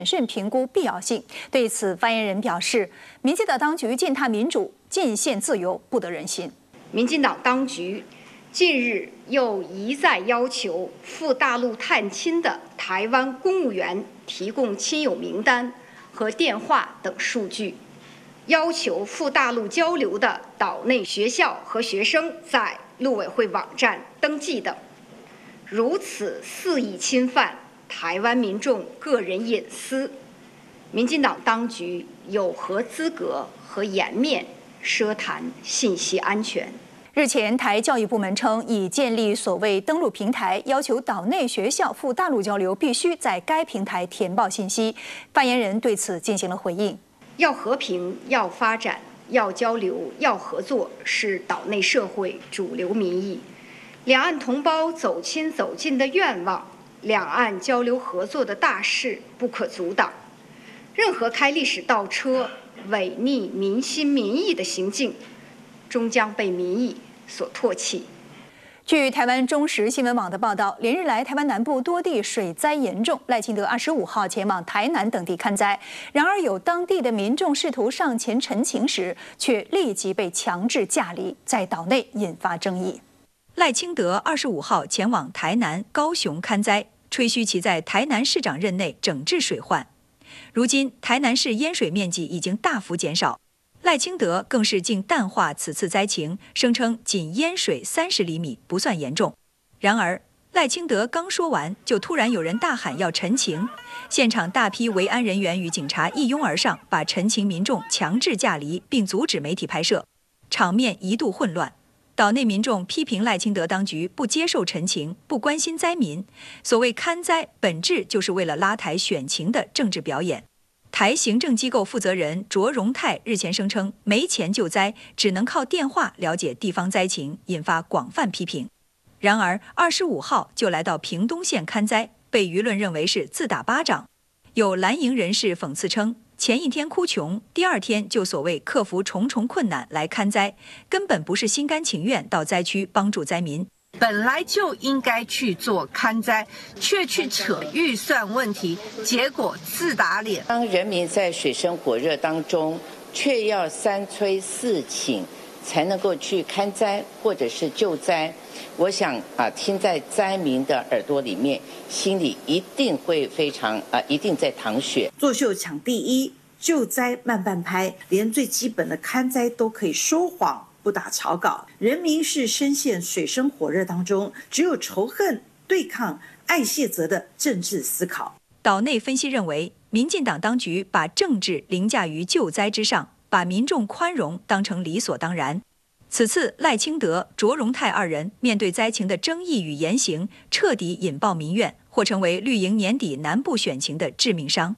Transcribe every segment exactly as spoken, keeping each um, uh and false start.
审慎评估必要性。对此，发言人表示，民进党当局践踏民主、进限自由，不得人心。 民进党当局近日又一再要求赴大陆探亲的台湾公务员提供亲友名单和电话等数据，要求赴大陆交流的岛内学校和学生在陆委会网站登记等，如此肆意侵犯台湾民众个人隐私，民进党当局有何资格和颜面奢谈信息安全？ 日前，台教育部门称已建立所谓登录平台，要求岛内学校赴大陆交流必须在该平台填报信息。发言人对此进行了回应： 要和平，要发展，要交流，要合作，是岛内社会主流民意。两岸同胞走亲走近的愿望，两岸交流合作的大势不可阻挡。任何开历史倒车、违逆民心民意的行径，终将被民意所唾弃。 据台湾中时新闻网的报道，连日来台湾南部多地水灾严重，赖清德二十五号前往台南等地勘灾。然而，有当地的民众试图上前陈情时，却立即被强制架离，在岛内引发争议。 赖清德二十五号前往台南、高雄勘灾，吹嘘其在台南市长任内整治水患。如今，台南市淹水面积已经大幅减少。赖清德更是竟淡化此次灾情，声称仅淹水三十厘米不算严重。然而，赖清德刚说完，就突然有人大喊要陈情，现场大批维安人员与警察一拥而上，把陈情民众强制架离，并阻止媒体拍摄，场面一度混乱。岛内民众批评赖清德当局不接受陈情，不关心灾民。所谓勘灾，本质就是为了拉抬选情的政治表演。台行政机构负责人卓荣泰日前声称，没钱救灾，只能靠电话了解地方灾情，引发广泛批评。然而，二十五号就来到屏东县勘灾，被舆论认为是自打巴掌。有蓝营人士讽刺称，前一天哭穷，第二天就所谓克服重重困难来勘灾，根本不是心甘情愿到灾区帮助灾民。 本来就应该去做勘灾，却去扯预算问题，结果自打脸。 当人民在水深火热当中，却要三催四请才能够去勘灾或者是救灾，我想啊，听在灾民的耳朵里面，心里一定会非常啊，一定在淌血。 作秀抢第一，救灾慢半拍，连最基本的勘灾都可以说谎。不打草稿，人民是深陷水深火热当中，只有仇恨、对抗、爱卸责的政治思考。 岛内分析认为，民进党当局把政治凌驾于救灾之上，把民众宽容当成理所当然。此次赖清德、卓荣泰二人面对灾情的争议与言行，彻底引爆民怨，或成为绿营年底南部选情的致命伤。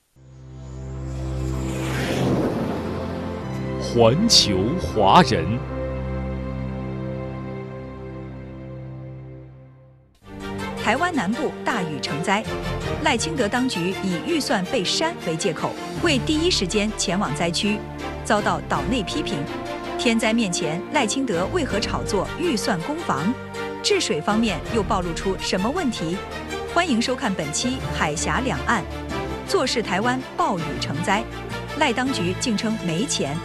环球华人。 台湾南部大雨成灾，赖清德当局以预算被删为借口，未第一时间前往灾区，遭到岛内批评。天灾面前，赖清德为何炒作预算攻防？治水方面又暴露出什么问题？欢迎收看本期《海峡两岸》，坐视台湾暴雨成灾，赖当局竟称没钱。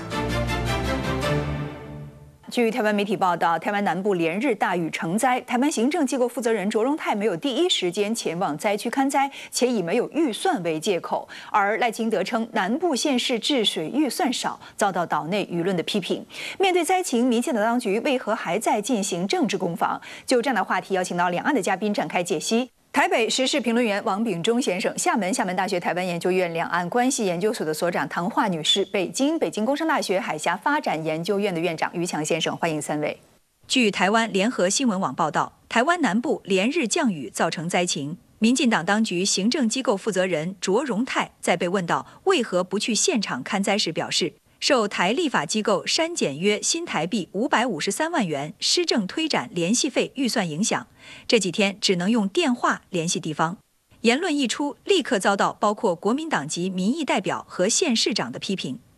据台湾媒体报道，台湾南部连日大雨成灾，台湾行政机构负责人卓荣泰没有第一时间前往灾区勘灾，且以没有预算为借口。而赖清德称南部县市治水预算少，遭到岛内舆论的批评。面对灾情，民进党当局为何还在进行政治攻防？就这样的话题，邀请到两岸的嘉宾展开解析。台北时事评论员王炳忠先生，厦门厦门大学台湾研究院两岸关系研究所的所长唐华女士，北京北京工商大学海峡发展研究院的院长于强先生，欢迎三位。 据台湾联合新闻网报道，台湾南部连日降雨造成灾情。民进党当局行政机构负责人卓荣泰在被问到为何不去现场勘灾时表示，受台立法机构删减约新台币五百五十三万元施政推展联系费预算影响，这几天只能用电话联系地方。言论一出，立刻遭到包括国民党籍民意代表和县市长的批评。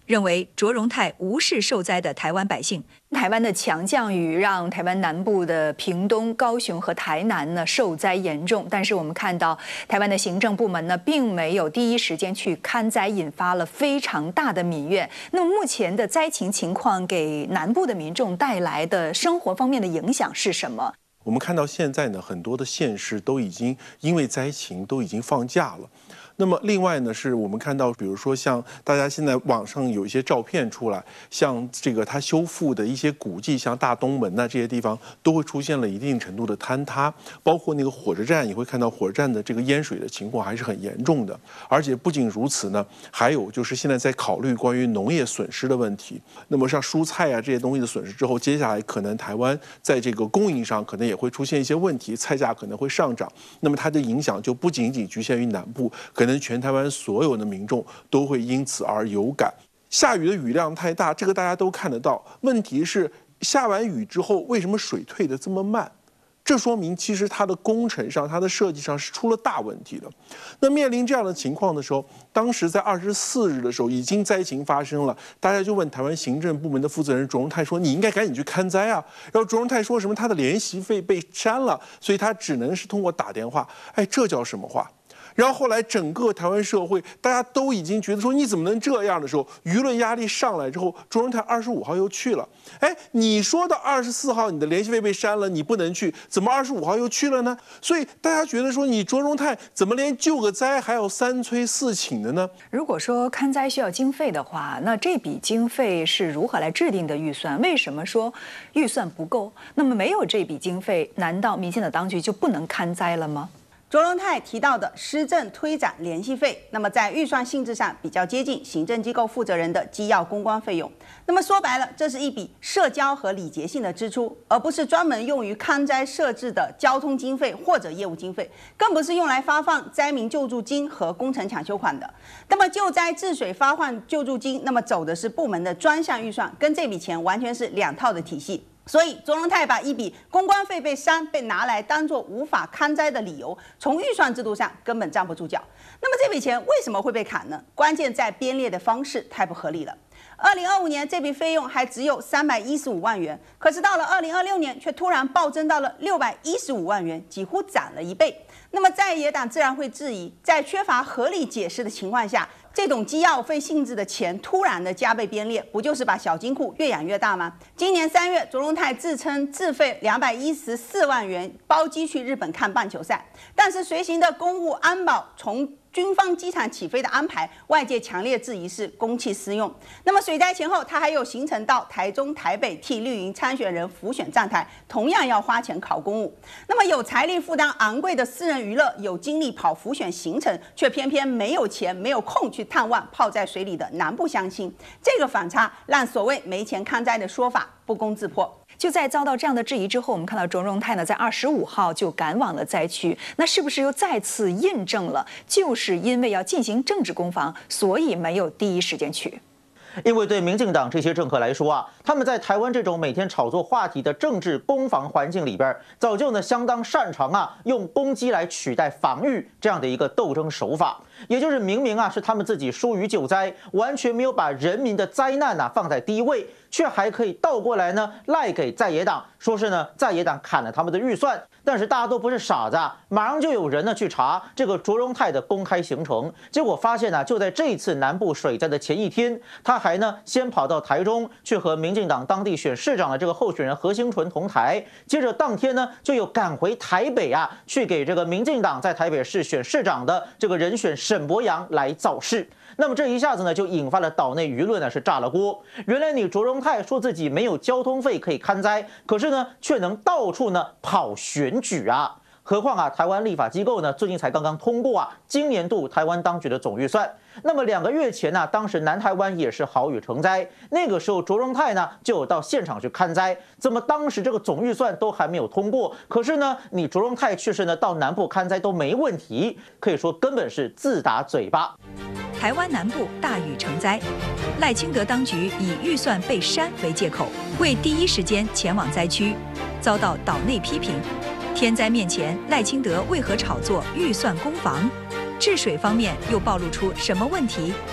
认为卓荣泰无视受灾的台湾百姓。 台湾的强降雨让台湾南部的屏东、高雄和台南呢受灾严重，但是我们看到台湾的行政部门呢并没有第一时间去勘灾，引发了非常大的民怨。那么目前的灾情情况给南部的民众带来的生活方面的影响是什么？ 我们看到现在呢，很多的县市都已经因为灾情都已经放假了。那么另外呢，是我们看到，比如说像大家现在网上有一些照片出来，像这个它修复的一些古迹，像大东门呐这些地方，都会出现了一定程度的坍塌，包括那个火车站，也会看到火车站的这个淹水的情况还是很严重的。而且不仅如此呢，还有就是现在在考虑关于农业损失的问题。那么像蔬菜啊这些东西的损失之后，接下来可能台湾在这个供应上可能也会出现一些问题，菜价可能会上涨。那么它的影响就不仅仅局限于南部，可可能全台湾所有的民众都会因此而有感。下雨的雨量太大，这个大家都看得到。问题是下完雨之后，为什么水退得这么慢？这说明其实它的工程上、它的设计上是出了大问题的。那面临这样的情况的时候，当时在二十四日的时候已经灾情发生了，大家就问台湾行政部门的负责人卓荣泰说：“你应该赶紧去勘灾啊！”然后卓荣泰说什么他的联系费被删了，所以他只能是通过打电话。哎，这叫什么话？然后后来整个台湾社会大家都已经觉得说你怎么能这样的时候，舆论压力上来之后，卓荣泰二十五号又去了。哎，你说到二十四号你的联系费被删了，你不能去，怎么二十五号又去了呢？所以大家觉得说你卓荣泰怎么连救个灾还要三催四请的呢？ 如果说勘灾需要经费的话，那这笔经费是如何来制定的预算？为什么说预算不够？那么没有这笔经费，难道民进党当局就不能勘灾了吗？ 卓荣泰提到的施政推展联系费，那么在预算性质上比较接近行政机构负责人的机要公关费用。那么说白了，这是一笔社交和礼节性的支出，而不是专门用于勘灾设置的交通经费或者业务经费，更不是用来发放灾民救助金和工程抢修款的。那么救灾治水发放救助金，那么走的是部门的专项预算，跟这笔钱完全是两套的体系。所以卓荣泰把一笔公关费被删被拿来当作无法勘灾的理由，从预算制度上根本站不住脚。那么这笔钱为什么会被砍呢？关键在编列的方式太不合理了。二零二五年这笔费用还只有三百一十五万元，可是到了二零二六年却突然暴增到了六百一十五万元，几乎涨了一倍。那么在野党自然会质疑，在缺乏合理解释的情况下，这种机要费性质的钱突然的加倍编列，不就是把小金库越养越大吗？今年三月，卓荣泰自称自费两百一十四万元包机去日本看棒球赛，但是随行的公务安保从军方机场起飞的安排，外界强烈质疑是公器私用。那么水灾前后，他还有行程到台中、台北替绿营参选人辅选站台，同样要花钱考公务。那么有财力负担昂贵的私人娱乐，有精力跑辅选行程，却偏偏没有钱、没有空去探望泡在水里的南部乡亲。这个反差让所谓没钱勘灾的说法不攻自破。 就在遭到这样的质疑之后，我们看到卓荣泰呢在二十五号就赶往了灾区，那是不是又再次印证了，就是因为要进行政治攻防，所以没有第一时间去？ 因为对民进党这些政客来说啊，他们在台湾这种每天炒作话题的政治攻防环境里边，早就呢相当擅长啊用攻击来取代防御这样的一个斗争手法。也就是明明啊是他们自己疏于救灾，完全没有把人民的灾难啊放在第一位，却还可以倒过来呢赖给在野党，说是呢在野党砍了他们的预算。但是大家都不是傻子，马上就有人呢去查这个卓荣泰的公开行程，结果发现呢，就在这一次南部水灾的前一天，他还呢先跑到台中去和民进党当地选市长的这个候选人何兴纯同台，接着当天呢就有赶回台北啊，去给这个民进党在台北市选市长的这个人选沈伯洋来造势。那么这一下子呢，就引发了岛内舆论呢是炸了锅。原来你卓荣泰说自己没有交通费可以勘灾，可是呢却能到处呢跑选举啊！何况啊，台湾立法机构呢最近才刚刚通过啊今年度台湾当局的总预算。那么两个月前呢、啊，当时南台湾也是豪雨成灾，那个时候卓荣泰呢就有到现场去勘灾。怎么当时这个总预算都还没有通过，可是呢你卓荣泰却是呢到南部勘灾都没问题，可以说根本是自打嘴巴。 台湾南部大雨成灾，赖清德当局以预算被删为借口，未第一时间前往灾区，遭到岛内批评。天灾面前，赖清德为何炒作预算攻防？治水方面又暴露出什么问题？欢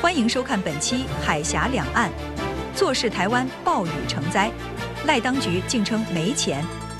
欢迎收看本期《海峡两岸》，坐视台湾暴雨成灾，赖当局竟称没钱。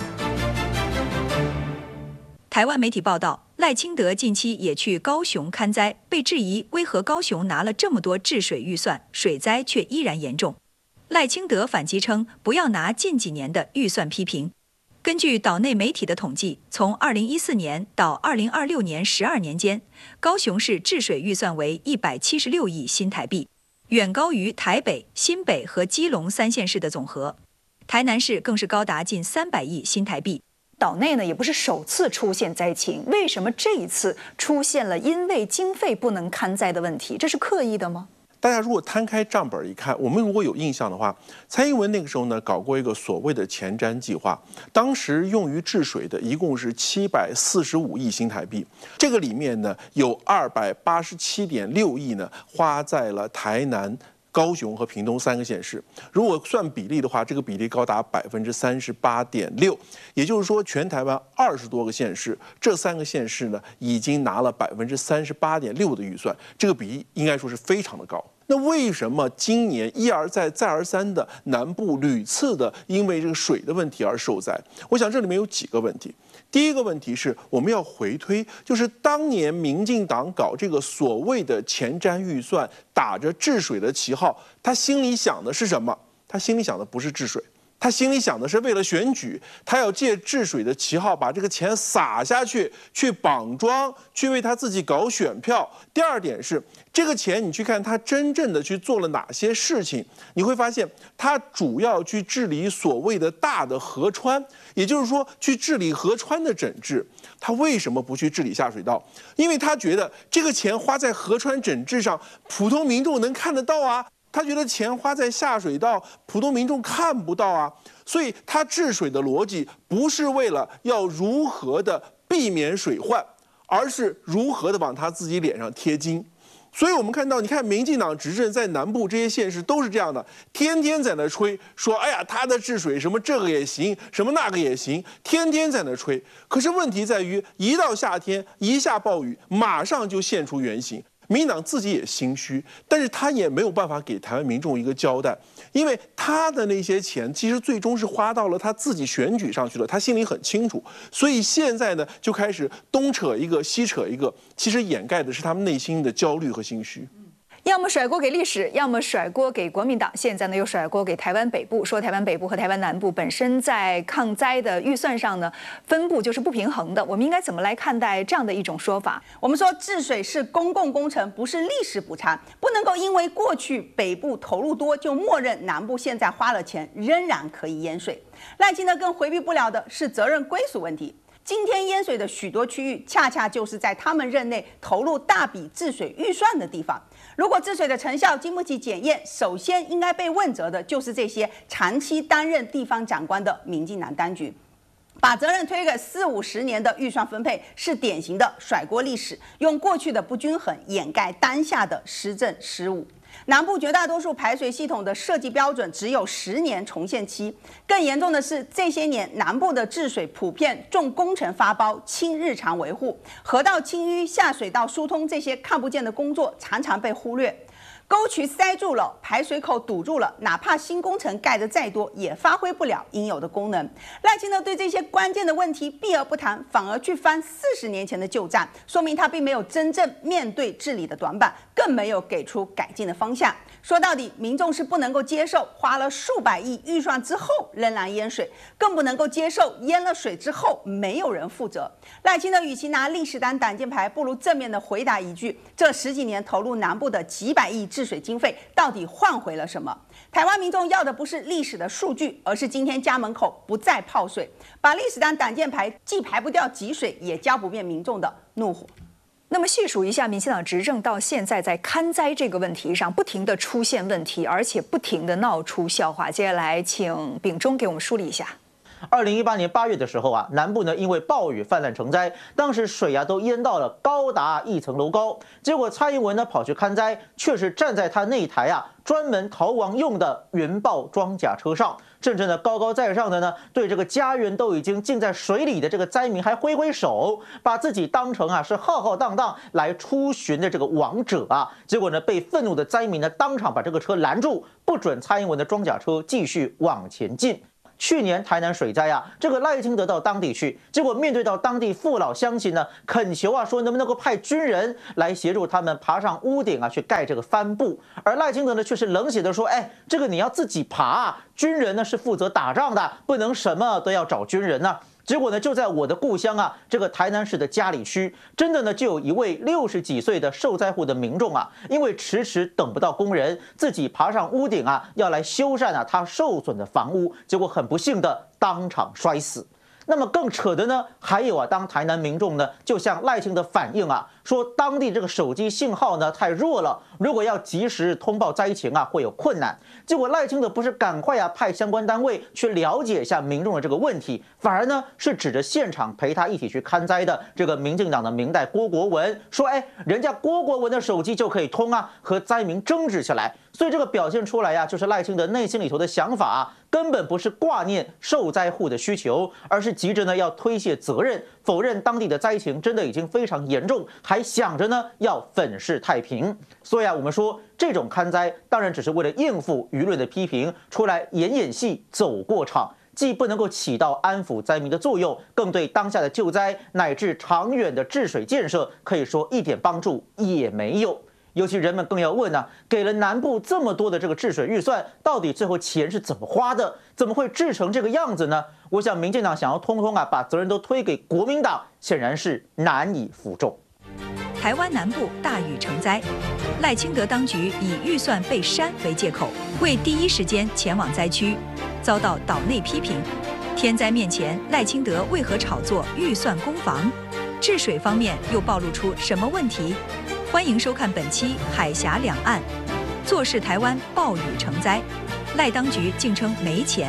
台湾媒体报道，赖清德近期也去高雄勘灾，被质疑为何高雄拿了这么多治水预算，水灾却依然严重。赖清德反击称，不要拿近几年的预算批评。根据岛内媒体的统计，从二零一四年到二零二六年十二年间，高雄市治水预算为一百七十六亿新台币，远高于台北、新北和基隆三县市的总和。台南市更是高达近三百亿新台币。 岛内呢也不是首次出现灾情，为什么这一次出现了因为经费不能勘灾的问题？这是刻意的吗？ 大家如果摊开账本一看，我们如果有印象的话，蔡英文那个时候呢搞过一个所谓的前瞻计划，当时用于治水的一共是七百四十五亿新台币，这个里面呢有二百八十七点六亿呢花在了台南、高雄和屏东三个县市，如果算比例的话，这个比例高达百分之三十八点六，也就是说，全台湾二十多个县市，这三个县市呢已经拿了百分之三十八点六的预算，这个比例应该说是非常的高。那为什么今年一而再、再而三的南部屡次的因为这个水的问题而受灾？我想这里面有几个问题。第一个问题是我们要回推，就是当年民进党搞这个所谓的前瞻预算，打着治水的旗号，他心里想的是什么？他心里想的不是治水，他心里想的是为了选举，他要借治水的旗号把这个钱撒下去，去绑桩，去为他自己搞选票。第二点是，这个钱你去看他真正的去做了哪些事情，你会发现他主要去治理所谓的大的河川，也就是说去治理河川的整治。他为什么不去治理下水道？因为他觉得这个钱花在河川整治上，普通民众能看得到啊。他觉得钱花在下水道，普通民众看不到啊，所以他治水的逻辑不是为了要如何的避免水患，而是如何的往他自己脸上贴金。所以我们看到，你看民进党执政在南部这些县市都是这样的，天天在那吹说，哎呀，他的治水什么这个也行，什么那个也行，天天在那吹。可是问题在于，一到夏天，一下暴雨，马上就现出原形。民进党自己也心虚，但是他也没有办法给台湾民众一个交代，因为他的那些钱其实最终是花到了他自己选举上去了，他心里很清楚，所以现在呢就开始东扯一个西扯一个，其实掩盖的是他们内心的焦虑和心虚。 要么甩锅给历史，要么甩锅给国民党，现在呢又甩锅给台湾北部，说台湾北部和台湾南部本身在抗灾的预算上呢分布就是不平衡的，我们应该怎么来看待这样的一种说法？ 我们说治水是公共工程，不是历史补偿，不能够因为过去北部投入多就默认南部现在花了钱仍然可以淹水。赖清德更回避不了的是责任归属问题。今天淹水的许多区域，恰恰就是在他们任内投入大笔治水预算的地方。如果治水的成效经不起检验，首先应该被问责的就是这些长期担任地方长官的民进党当局。把责任推给四五十年的预算分配，是典型的甩锅历史，用过去的不均衡掩盖当下的施政失误。南部绝大多数排水系统的设计标准只有十年重现期，更严重的是，这些年南部的治水普遍重工程发包、轻日常维护，河道清淤、下水道疏通这些看不见的工作常常被忽略。沟渠塞住了，排水口堵住了，哪怕新工程盖得再多，也发挥不了应有的功能。赖清德对这些关键的问题避而不谈，反而去翻四十年前的旧账，说明他并没有真正面对治理的短板，更没有给出改进的方向。说到底，民众是不能够接受花了数百亿预算之后仍然淹水，更不能够接受淹了水之后没有人负责。赖清德与其拿历史当挡箭牌，不如正面的回答一句：这十几年投入南部的几百亿治水经费，到底换回了什么？台湾民众要的不是历史的数据，而是今天家门口不再泡水。把历史当挡箭牌，既排不掉积水，也浇不灭民众的怒火。 那么细数一下，民进党执政到现在，在勘灾这个问题上不停的出现问题，而且不停的闹出笑话。接下来请秉忠给我们梳理一下。 二零一八年八月的时候啊，南部呢因为暴雨泛滥成灾，当时水啊都淹到了高达一层楼高。结果蔡英文呢跑去勘灾，却是站在他那一台啊专门逃亡用的原爆装甲车上，甚至呢高高在上的呢对这个家园都已经浸在水里的这个灾民还挥挥手，把自己当成啊是浩浩荡荡来出巡的这个王者啊。结果呢被愤怒的灾民呢当场把这个车拦住，不准蔡英文的装甲车继续往前进。去年台南水灾啊，这个赖清德到当地去，结果面对到当地父老乡亲呢，恳求啊说能不能够派军人来协助他们爬上屋顶啊去盖这个帆布，而赖清德呢却是冷血的说，哎，这个你要自己爬啊，军人呢是负责打仗的，不能什么都要找军人呢、啊。结果呢，就在我的故乡啊，这个台南市的佳里区，真的呢，就有一位六十几岁的受灾户的民众啊，因为迟迟等不到工人，自己爬上屋顶啊，要来修缮啊他受损的房屋，结果很不幸的当场摔死。那么更扯的呢，还有啊，当台南民众呢，就向赖清德反映啊，说当地这个手机信号呢太弱了，如果要及时通报灾情啊，会有困难。结果赖清德不是赶快啊派相关单位去了解一下民众的这个问题，反而呢是指着现场陪他一起去勘灾的这个民进党的民代郭国文说，哎，人家郭国文的手机就可以通啊，和灾民争执起来。所以这个表现出来呀、啊，就是赖清德内心里头的想法啊，根本不是挂念受灾户的需求，而是急着呢要推卸责任，否认当地的灾情真的已经非常严重，还想着呢要粉饰太平。所以啊，我们说这种勘灾当然只是为了应付舆论的批评，出来演演戏走过场，既不能够起到安抚灾民的作用，更对当下的救灾乃至长远的治水建设，可以说一点帮助也没有。尤其人们更要问啊，给了南部这么多的这个治水预算，到底最后钱是怎么花的？怎么会治成这个样子呢？我想民进党想要通通啊把责任都推给国民党，显然是难以服众。 台湾南部大雨成灾，赖清德当局以预算被删为借口，未第一时间前往灾区，遭到岛内批评。天灾面前，赖清德为何炒作预算攻防？治水方面又暴露出什么问题？欢迎收看本期《海峡两岸》，坐视台湾暴雨成灾，赖当局竟称没钱。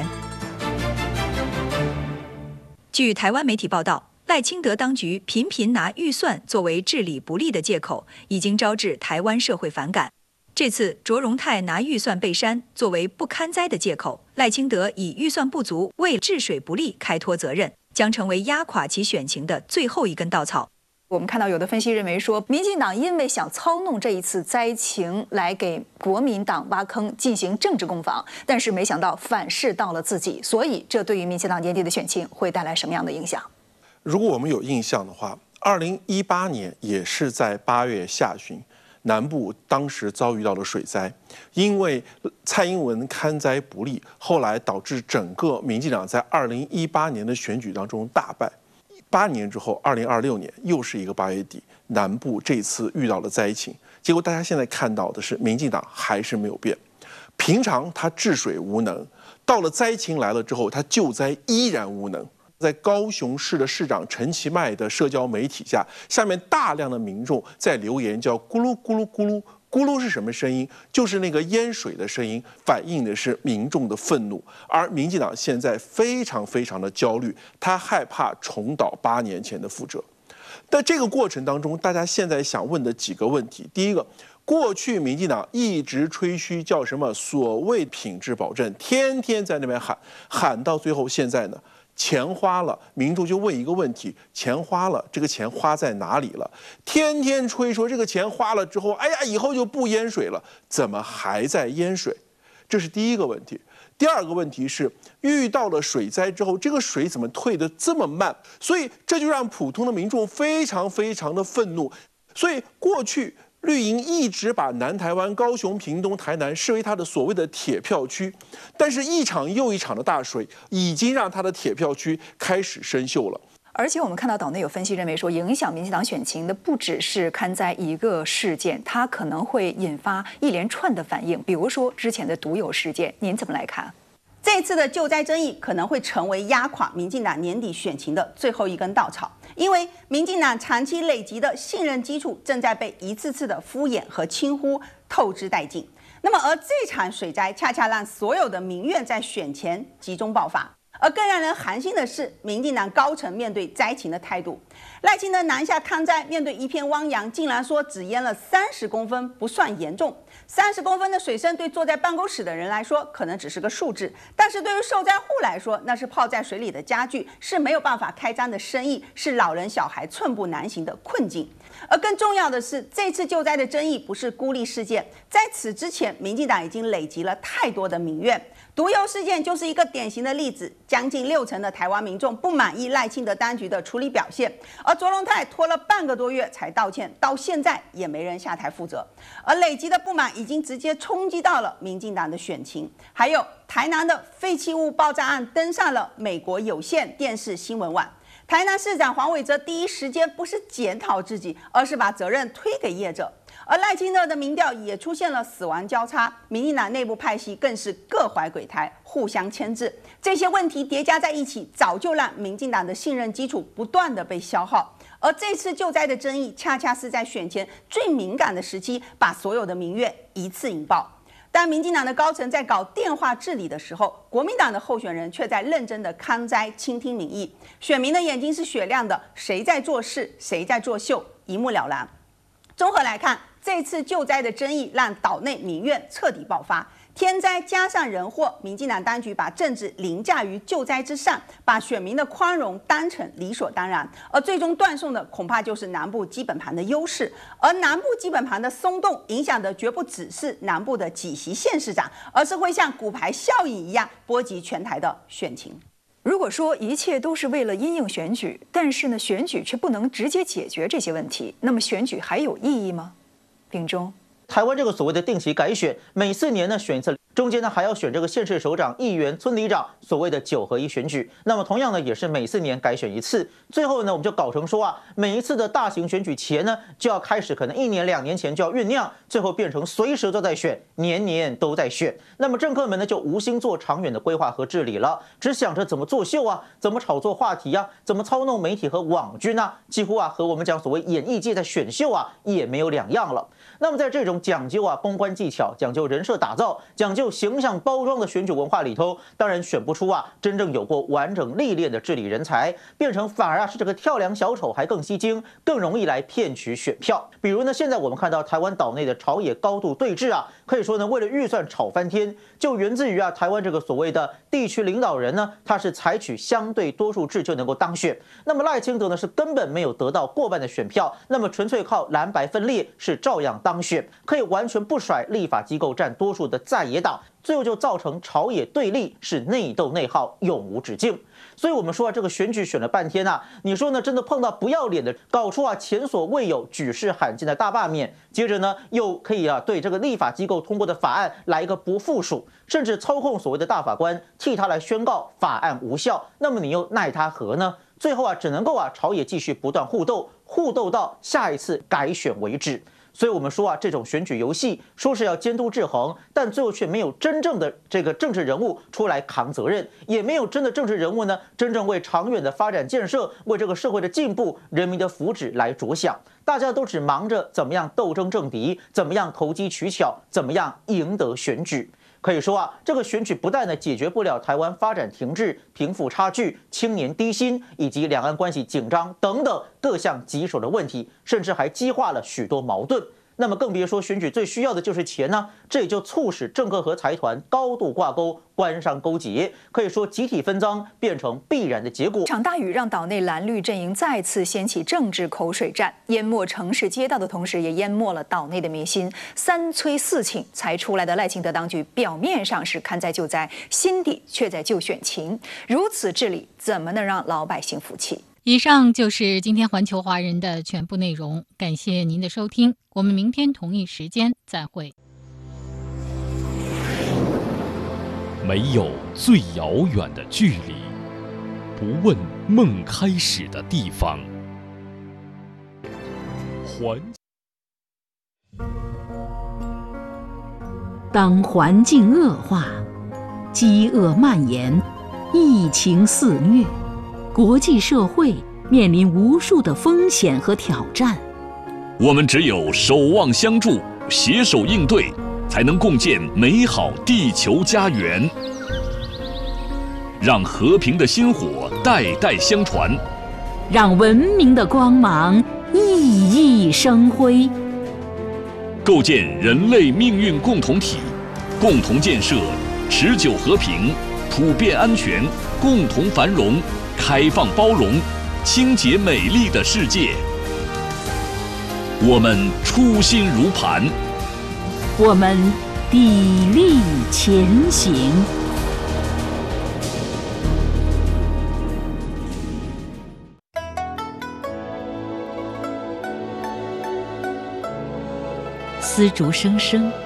据台湾媒体报道，赖清德当局频频拿预算作为治理不力的借口，已经招致台湾社会反感。这次卓荣泰拿预算被删作为不堪灾的借口，赖清德以预算不足为治水不力开脱责任，将成为压垮其选情的最后一根稻草。 我们看到有的分析认为说，民进党因为想操弄这一次灾情来给国民党挖坑进行政治攻防，但是没想到反噬到了自己，所以这对于民进党年底的选情会带来什么样的影响？ 如果我们有印象的话，二零一八年也是在八月下旬，南部当时遭遇到了水灾，因为蔡英文勘灾不力，后来导致整个民进党在二零一八年的选举当中大败。八年之后，二零二六年又是一个八月底，南部这次遇到了灾情，结果大家现在看到的是，民进党还是没有变。平常他治水无能，到了灾情来了之后，他救灾依然无能。在高雄市的市长陈其迈的社交媒体下，下面大量的民众在留言，叫咕噜咕噜咕噜。咕噜是什么声音？就是那个淹水的声音，反映的是民众的愤怒。而民进党现在非常非常的焦虑，他害怕重蹈八年前的覆辙。在这个过程当中，大家现在想问的几个问题：第一个，过去民进党一直吹嘘叫什么所谓品质保证，天天在那边喊，喊到最后现在呢？钱花了，民众就问一个问题：钱花了，这个钱花在哪里了？天天吹说这个钱花了之后，哎呀，以后就不淹水了，怎么还在淹水？这是第一个问题。第二个问题是，遇到了水灾之后，这个水怎么退得这么慢？所以这就让普通的民众非常非常的愤怒。所以过去绿营一直把南台湾、高雄、屏东、台南视为它的所谓的铁票区，但是一场又一场的大水已经让它的铁票区开始生锈了。 而且我们看到岛内有分析认为说，影响民进党选情的不只是勘灾一个事件，它可能会引发一连串的反应，比如说之前的毒友事件，您怎么来看？ 这一次的救灾争议可能会成为压垮民进党年底选情的最后一根稻草，因为民进党长期累积的信任基础正在被一次次的敷衍和轻忽透支殆尽。那么，而这场水灾恰恰让所有的民怨在选前集中爆发。 而更让人寒心的是，民进党高层面对灾情的态度。赖清德南下抗灾，面对一片汪洋，竟然说只淹了三十公分，不算严重。三十公分的水深对坐在办公室的人来说可能只是个数字，但是对于受灾户来说，那是泡在水里的家具，是没有办法开张的生意，是老人小孩寸步难行的困境。而更重要的是，这次救灾的争议不是孤立事件，在此之前，民进党已经累积了太多的民怨。毒油事件就是一个典型的例子，将近六成的台湾民众不满意赖清德当局的处理表现，而卓荣泰拖了半个多月才道歉，到现在也没人下台负责，而累积的不满已经直接冲击到了民进党的选情。还有台南的废弃物爆炸案登上了美国有线电视新闻网，台南市长黄伟哲第一时间不是检讨自己，而是把责任推给业者。而赖清德的民调也出现了死亡交叉，民进党内部派系更是各怀鬼胎，互相牵制。这些问题叠加在一起，早就让民进党的信任基础不断的被消耗。而这次救灾的争议，恰恰是在选前最敏感的时期，把所有的民怨一次引爆。当民进党的高层在搞电话治理的时候，国民党的候选人却在认真的抗灾，倾听民意。选民的眼睛是雪亮的，谁在做事，谁在作秀，一目了然。综合来看，这次救灾的争议让岛内民怨彻底爆发，天灾加上人祸，民进党当局把政治凌驾于救灾之上，把选民的宽容当成理所当然，而最终断送的恐怕就是南部基本盘的优势。而南部基本盘的松动，影响的绝不只是南部的几席县市长，而是会像骨牌效应一样波及全台的选情。 如果说一切都是为了因应选举，但是呢，选举却不能直接解决这些问题，那么选举还有意义吗？秉忠， 台湾这个所谓的定期改选，每四年呢选一次，中间呢还要选这个县市首长、议员、村里长，所谓的九合一选举。那么同样呢，也是每四年改选一次。最后呢，我们就搞成说啊，每一次的大型选举前呢，就要开始可能一年、两年前就要酝酿，最后变成随时都在选，年年都在选。那么政客们呢，就无心做长远的规划和治理了，只想着怎么作秀啊，怎么炒作话题啊，怎么操弄媒体和网军啊，几乎啊和我们讲所谓演艺界在选秀啊也没有两样了。那么在这种讲究啊公关技巧、讲究人设打造、讲究形象包装的选举文化里头，当然选不出啊真正有过完整历练的治理人才，变成反而啊是这个跳梁小丑还更吸睛，更容易来骗取选票。比如呢，现在我们看到台湾岛内的朝野高度对峙啊，可以说呢为了预算吵翻天，就源自于啊台湾这个所谓的地区领导人呢，他是采取相对多数制就能够当选。那么赖清德呢是根本没有得到过半的选票，那么纯粹靠蓝白分裂是照样当选，可以完全不甩立法机构占多数的在野党，最后就造成朝野对立，是内斗内耗，永无止境。所以我们说啊，这个选举选了半天啊，你说呢？真的碰到不要脸的，搞出啊前所未有、举世罕见的大罢免，接着呢又可以啊对这个立法机构通过的法案来一个不附属，甚至操控所谓的大法官替他来宣告法案无效，那么你又奈他何呢？最后啊，只能够啊朝野继续不断互斗，互斗到下一次改选为止。所以我们说啊，这种选举游戏说是要监督制衡，但最后却没有真正的这个政治人物出来扛责任，也没有真的政治人物呢真正为长远的发展建设、为这个社会的进步、人民的福祉来着想。大家都只忙着怎么样斗争政敌，怎么样投机取巧，怎么样赢得选举。可以说啊，这个选举不但呢解决不了台湾发展停滞、贫富差距、青年低薪以及两岸关系紧张等等各项棘手的问题，甚至还激化了许多矛盾。那么更别说选举最需要的就是钱呢，这也就促使政客和财团高度挂钩，官商勾结，可以说集体分赃变成必然的结果。 场大雨让岛内蓝绿阵营再次掀起政治口水战，淹没城市街道的同时，也淹没了岛内的民心。三催四请才出来的赖清德当局，表面上是看灾救灾，心底却在救选情。如此治理，怎么能让老百姓服气？ 以上就是今天环球华人的全部内容，感谢您的收听，我们明天同一时间再会。 没有最遥远的距离，不问梦开始的地方。环当环境恶化，饥饿蔓延，疫情肆虐，国际社会面临无数的风险和挑战， 我们只有守望相助，携手应对，才能共建美好地球家园。 让和平的薪火代代相传， 让文明的光芒熠熠生辉， 构建人类命运共同体，共同建设持久和平、普遍安全、共同繁荣、开放包容、清洁美丽的世界。我们初心如磐， 我们砥砺前行。丝竹声声，